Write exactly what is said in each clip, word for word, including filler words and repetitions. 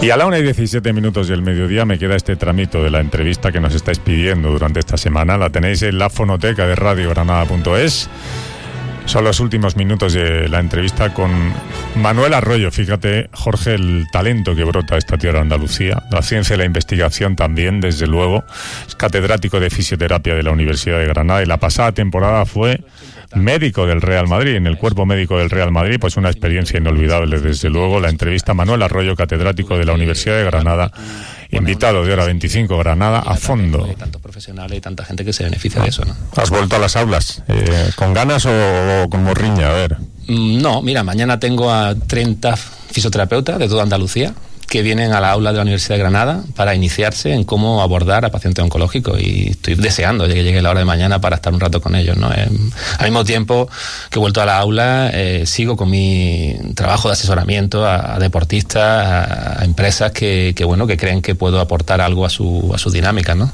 Y a la una y diecisiete minutos del mediodía me queda este tramito de la entrevista que nos estáis pidiendo durante esta semana. La tenéis en la fonoteca de radio granada punto es. Son los últimos minutos de la entrevista con Manuel Arroyo. Fíjate, Jorge, el talento que brota esta tierra de Andalucía. La ciencia y la investigación también, desde luego. Es catedrático de fisioterapia de la Universidad de Granada y la pasada temporada fue médico del Real Madrid, en el cuerpo médico del Real Madrid, pues una experiencia inolvidable, desde luego. La entrevista a Manuel Arroyo, catedrático de la Universidad de Granada, invitado de Hora veinticinco Granada, a fondo. Hay tantos profesionales y tanta gente que se beneficia de eso, ¿no? ¿Has vuelto a las aulas? Eh, ¿Con ganas o, o con morriña? A ver. No, mira, mañana tengo a treinta fisioterapeutas de toda Andalucía que vienen a la aula de la Universidad de Granada para iniciarse en cómo abordar a pacientes oncológicos, y estoy deseando que llegue la hora de mañana para estar un rato con ellos, ¿no? Eh, al mismo tiempo que he vuelto a la aula, eh, sigo con mi trabajo de asesoramiento a, a deportistas, a, a empresas que, que, bueno, que creen que puedo aportar algo a su, a sus dinámicas, ¿no?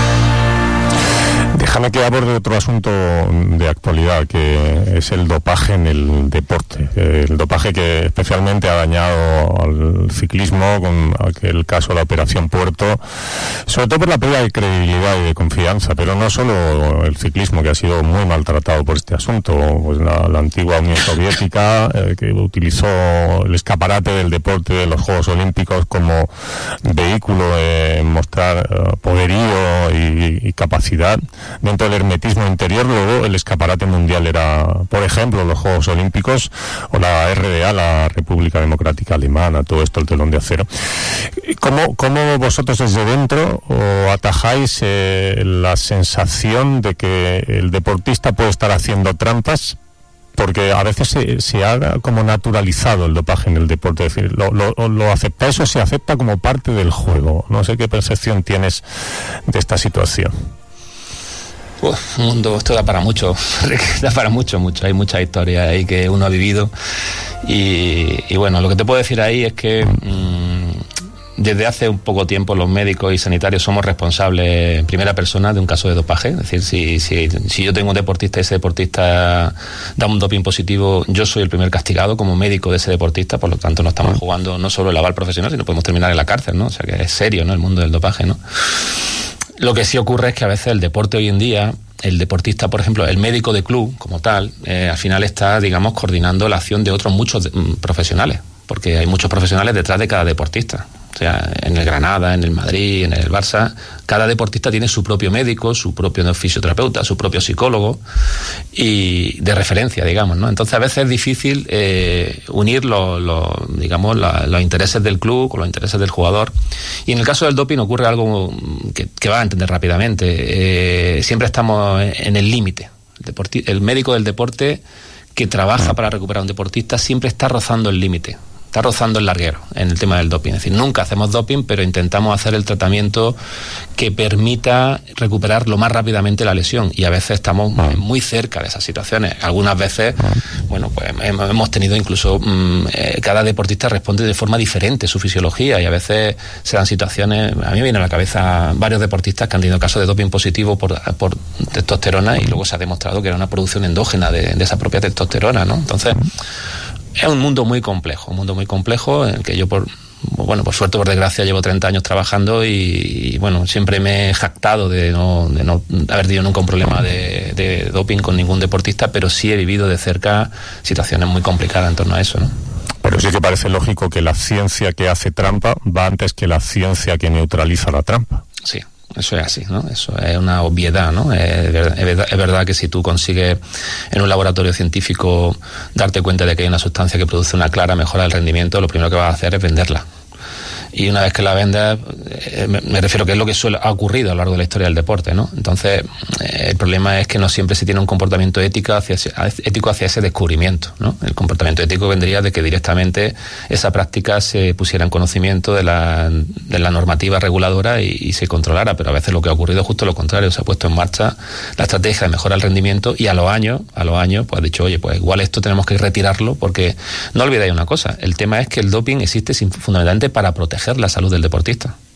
Déjame que aborde otro asunto de actualidad, que es el dopaje en el deporte. El dopaje que especialmente ha dañado al ciclismo, con aquel caso de la Operación Puerto, sobre todo por la pérdida de credibilidad y de confianza, pero no solo el ciclismo, que ha sido muy maltratado por este asunto. Pues la, la antigua Unión Soviética, eh, que utilizó el escaparate del deporte de los Juegos Olímpicos como vehículo en mostrar eh, poderío y, y capacidad. Dentro del hermetismo interior, luego el escaparate mundial era, por ejemplo, los Juegos Olímpicos o la R D A, la República Democrática Alemana, todo esto, el telón de acero. ¿Cómo, cómo vosotros desde dentro o atajáis eh, la sensación de que el deportista puede estar haciendo trampas? Porque a veces se, se ha como naturalizado el dopaje en el deporte. Es decir, lo, lo, lo aceptáis o se acepta como parte del juego. No sé qué percepción tienes de esta situación. Uf, un mundo, esto da para mucho, da para mucho, mucho. Hay muchas historias ahí que uno ha vivido y, y bueno, lo que te puedo decir ahí es que mmm, desde hace un poco tiempo los médicos y sanitarios somos responsables en primera persona de un caso de dopaje. Es decir, si, si, si yo tengo un deportista y ese deportista da un doping positivo, yo soy el primer castigado como médico de ese deportista. Por lo tanto, no estamos jugando no solo el aval profesional, sino podemos terminar en la cárcel, ¿no? O sea que es serio, ¿no?, el mundo del dopaje, ¿no? Lo que sí ocurre es que a veces el deporte hoy en día, el deportista, por ejemplo, el médico de club como tal, eh, al final está, digamos, coordinando la acción de otros muchos de, mm, profesionales, porque hay muchos profesionales detrás de cada deportista. O sea, en el Granada, en el Madrid, en el Barça, cada deportista tiene su propio médico, su propio fisioterapeuta, su propio psicólogo y de referencia, digamos, ¿no? Entonces a veces es difícil eh, unir los, los, digamos, la, los intereses del club con los intereses del jugador. Y en el caso del doping ocurre algo que, que va a entender rápidamente. Eh, siempre estamos en el límite. El, deporti- el médico del deporte que trabaja para recuperar a un deportista siempre está rozando el límite. Está rozando el larguero en el tema del doping. Es decir, nunca hacemos doping, pero intentamos hacer el tratamiento que permita recuperar lo más rápidamente la lesión. Y a veces estamos muy cerca de esas situaciones. Algunas veces, bueno, pues hemos tenido incluso, mmm, eh, cada deportista responde de forma diferente su fisiología, y a veces se dan situaciones. A mí me viene a la cabeza varios deportistas que han tenido casos de doping positivo por, por testosterona, y luego se ha demostrado que era una producción endógena de, de esa propia testosterona, ¿no? Entonces, es un mundo muy complejo, un mundo muy complejo en el que yo, por bueno, por suerte o por desgracia, llevo treinta años trabajando y, y bueno, siempre me he jactado de no, de no haber tenido nunca un problema de, de doping con ningún deportista, pero sí he vivido de cerca situaciones muy complicadas en torno a eso, ¿no? Pero sí que parece lógico que la ciencia que hace trampa va antes que la ciencia que neutraliza la trampa. Sí. Eso es así, ¿no? Eso es una obviedad, ¿no? Es verdad, es verdad, es verdad que si tú consigues en un laboratorio científico darte cuenta de que hay una sustancia que produce una clara mejora del rendimiento, lo primero que vas a hacer es venderla. Y una vez que la vendas, eh, me, me refiero que es lo que suele, ha ocurrido a lo largo de la historia del deporte, ¿no? Entonces, eh, el problema es que no siempre se tiene un comportamiento ético hacia, ético hacia ese descubrimiento, ¿no? El comportamiento ético vendría de que directamente esa práctica se pusiera en conocimiento de la, de la normativa reguladora y, y se controlara, pero a veces lo que ha ocurrido es justo lo contrario. Se ha puesto en marcha la estrategia de mejora del rendimiento y a los años, a los años, pues ha dicho, oye, pues igual esto tenemos que retirarlo, porque no olvidéis una cosa, el tema es que el doping existe fundamentalmente para proteger la salud del deportista.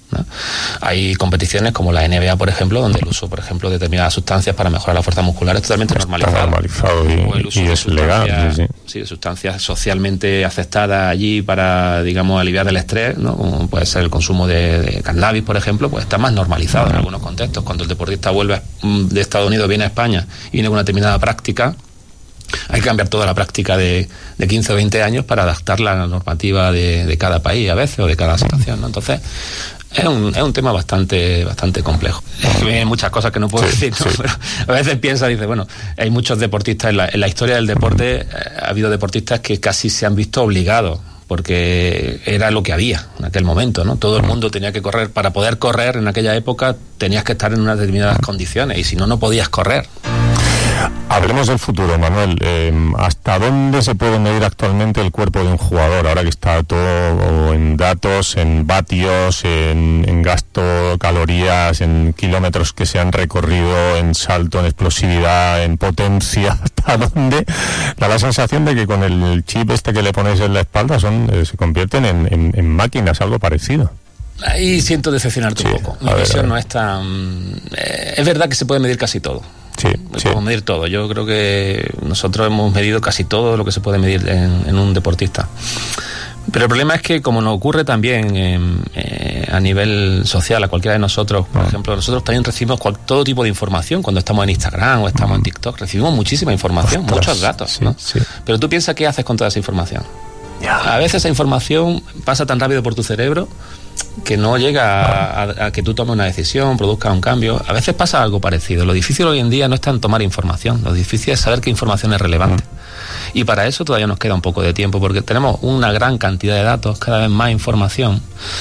¿no? Hay competiciones como la N B A, por ejemplo, donde el uso, por ejemplo, de determinadas sustancias para mejorar la fuerza muscular es totalmente Está normalizado. normalizado y, O el uso y de es legal. Sí, sí. Sí, de sustancias socialmente aceptadas allí para, digamos, aliviar el estrés, ¿no? Como puede ser el consumo de, de cannabis, por ejemplo, pues está más normalizado uh-huh. en algunos contextos. Cuando el deportista vuelve de Estados Unidos, viene a España y viene con una determinada práctica, hay que cambiar toda la práctica de, de quince o veinte años para adaptarla a la normativa de, de cada país a veces o de cada situación, ¿no? Entonces, es un, es un tema bastante bastante complejo. Hay muchas cosas que no puedo sí, decir, ¿no? Sí. Pero a veces piensa, dice, bueno, hay muchos deportistas, en la, en la historia del deporte eh, ha habido deportistas que casi se han visto obligados, porque era lo que había en aquel momento, ¿no? Todo el mundo tenía que correr. Para poder correr en aquella época tenías que estar en unas determinadas condiciones y si no, no podías correr. Hablemos del futuro, Manuel. Eh, ¿Hasta dónde se puede medir actualmente el cuerpo de un jugador? Ahora que está todo en datos, en vatios, en, en gasto, calorías, en kilómetros que se han recorrido, en salto, en explosividad, en potencia. ¿Hasta dónde? Da la sensación de que con el chip este que le ponéis en la espalda son eh, se convierten en, en, en máquinas, algo parecido. Ahí siento decepcionarte sí, un poco. Mi ver, visión no es tan... Eh, es verdad que se puede medir casi todo. Sí, sí. Podemos medir todo. Yo creo que nosotros hemos medido casi todo lo que se puede medir en, en un deportista. Pero el problema es que, como nos ocurre también eh, eh, a nivel social, a cualquiera de nosotros, por uh-huh. ejemplo, nosotros también recibimos cual, todo tipo de información cuando estamos en Instagram o estamos uh-huh. en TikTok. Recibimos muchísima información, Ostras, muchos datos, sí, ¿no? Sí. Pero tú piensas, ¿qué haces con toda esa información? Yeah. A veces esa información pasa tan rápido por tu cerebro que no llega a, a, a que tú tomes una decisión, produzcas un cambio. A veces pasa algo parecido. Lo difícil hoy en día no está en tomar información, lo difícil es saber qué información es relevante. Y para eso todavía nos queda un poco de tiempo, porque tenemos una gran cantidad de datos, cada vez más información,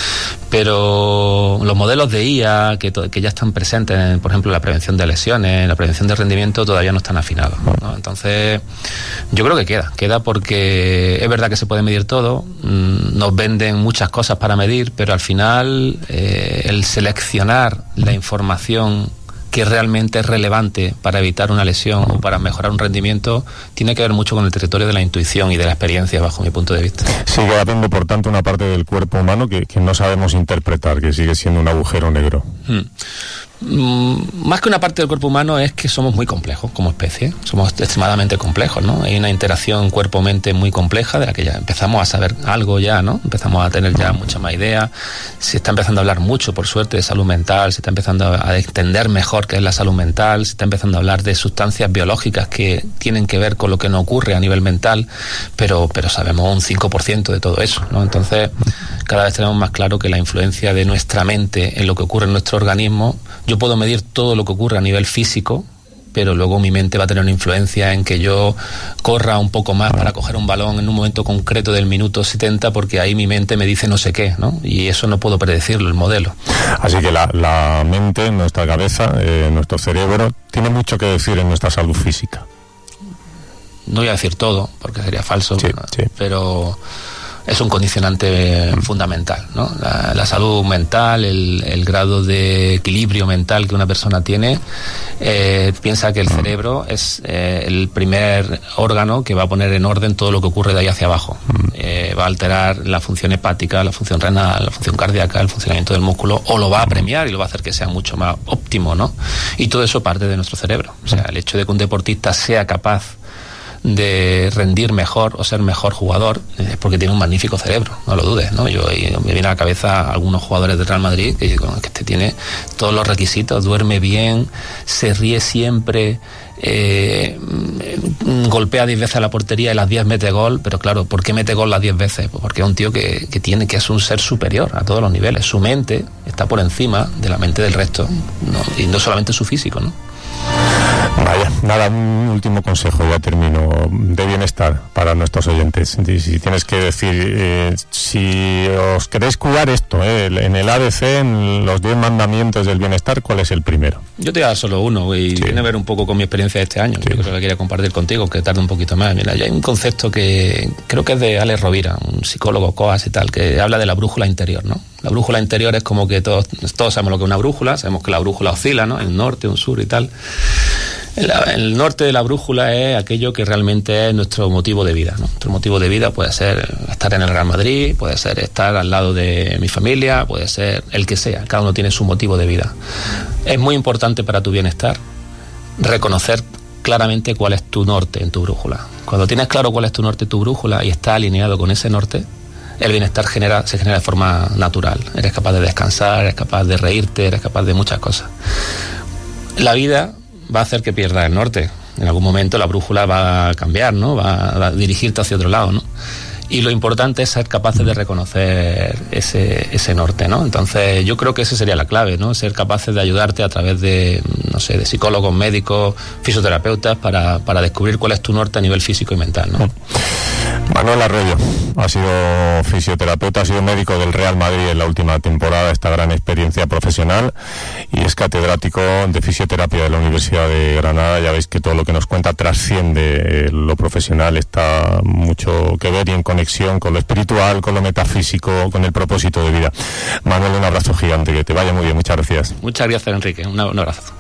pero los modelos de I A que, to- que ya están presentes, en, por ejemplo, en la prevención de lesiones, en la prevención de rendimiento, todavía no están afinados, ¿no? Entonces, yo creo que queda, queda porque es verdad que se puede medir todo, mmm, nos venden muchas cosas para medir, pero al final eh, el seleccionar la información que realmente es relevante para evitar una lesión o para mejorar un rendimiento tiene que ver mucho con el territorio de la intuición y de la experiencia, bajo mi punto de vista. Sigue habiendo, por tanto, una parte del cuerpo humano que, que no sabemos interpretar, que sigue siendo un agujero negro. Hmm. Mm, más que una parte del cuerpo humano es que somos muy complejos como especie, somos extremadamente complejos, ¿no? Hay una interacción cuerpo-mente muy compleja de la que ya empezamos a saber algo ya, ¿no? Empezamos a tener ya mucha más idea, se está empezando a hablar mucho, por suerte, de salud mental, se está empezando a entender mejor qué es la salud mental, se está empezando a hablar de sustancias biológicas que tienen que ver con lo que nos ocurre a nivel mental, pero, pero sabemos un cinco por ciento de todo eso, ¿no? Entonces, cada vez tenemos más claro que la influencia de nuestra mente en lo que ocurre en nuestro organismo. Yo puedo medir todo lo que ocurre a nivel físico, pero luego mi mente va a tener una influencia en que yo corra un poco más para coger un balón en un momento concreto del minuto setenta, porque ahí mi mente me dice no sé qué, ¿no? Y eso no puedo predecirlo, el modelo. Así que la, la mente, nuestra cabeza, eh, nuestro cerebro, tiene mucho que decir en nuestra salud física. No voy a decir todo, porque sería falso, sí, pero, sí. pero es un condicionante mm. fundamental, ¿no? La, la salud mental, el, el grado de equilibrio mental que una persona tiene, eh, piensa que el cerebro es eh, el primer órgano que va a poner en orden todo lo que ocurre de ahí hacia abajo. Mm. Eh, va a alterar la función hepática, la función renal, la función cardíaca, el funcionamiento del músculo, o lo va a premiar y lo va a hacer que sea mucho más óptimo, ¿no? Y todo eso parte de nuestro cerebro. O sea, el hecho de que un deportista sea capaz de rendir mejor o ser mejor jugador es porque tiene un magnífico cerebro, no lo dudes, ¿no? Yo me viene a la cabeza algunos jugadores del Real Madrid que digo, que este tiene todos los requisitos, duerme bien, se ríe siempre, eh, golpea diez veces a la portería y las diez mete gol, pero claro, ¿por qué mete gol las diez veces? Pues porque es un tío que, que tiene, que es un ser superior a todos los niveles, su mente está por encima de la mente del resto, ¿no? Y no solamente su físico, ¿no? Vaya, nada, un último consejo, ya termino, de bienestar para nuestros oyentes. Si tienes que decir, eh, si os queréis cuidar esto, eh, en el A D C, en los diez mandamientos del bienestar, ¿cuál es el primero? Yo te voy a dar solo uno y sí. Tiene que ver un poco con mi experiencia de este año, sí. Yo creo que quería compartir contigo, que tarde un poquito más. Mira, ya hay un concepto que creo que es de Alex Rovira, un psicólogo coas y tal, que habla de la brújula interior, ¿no? La brújula interior es como que todos, todos sabemos lo que es una brújula, sabemos que la brújula oscila, ¿no? El norte, un sur y tal. El, el norte de la brújula es aquello que realmente es nuestro motivo de vida, ¿no? Nuestro motivo de vida puede ser estar en el Real Madrid, puede ser estar al lado de mi familia, puede ser el que sea. Cada uno tiene su motivo de vida. Es muy importante para tu bienestar reconocer claramente cuál es tu norte en tu brújula. Cuando tienes claro cuál es tu norte, tu brújula, y estás alineado con ese norte, el bienestar genera, se genera de forma natural. Eres capaz de descansar, eres capaz de reírte, eres capaz de muchas cosas. La vida va a hacer que pierdas el norte. En algún momento la brújula va a cambiar, ¿no? Va a dirigirte hacia otro lado, ¿no? Y lo importante es ser capaces de reconocer ese, ese norte, ¿no? Entonces yo creo que esa sería la clave, ¿no? Ser capaces de ayudarte a través de, no sé, de psicólogos, médicos, fisioterapeutas para, para descubrir cuál es tu norte a nivel físico y mental, ¿no? Manuel Arroyo ha sido fisioterapeuta, ha sido médico del Real Madrid en la última temporada, esta gran experiencia profesional, y es catedrático de fisioterapia de la Universidad de Granada. Ya veis que todo lo que nos cuenta trasciende lo profesional, está mucho que ver y en conexión con lo espiritual, con lo metafísico, con el propósito de vida. Manuel, un abrazo gigante, que te vaya muy bien, muchas gracias. Muchas gracias, Enrique, un abrazo.